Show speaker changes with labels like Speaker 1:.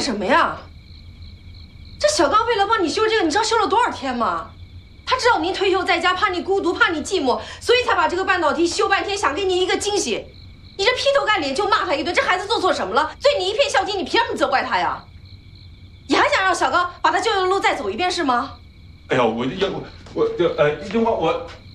Speaker 1: 什么呀？这小刚为了帮你修这个，你知道修了多少天吗？他知道您退休在家，怕你孤独，怕你寂寞，所以才把这个半导体修半天，想给你一个惊喜。你这劈头盖脸就骂他一顿，这孩子做错什么了？对你一片孝敬，你凭什么责怪他呀？你还想让小刚把他旧的路再走一遍是吗？
Speaker 2: 哎呀，樱花，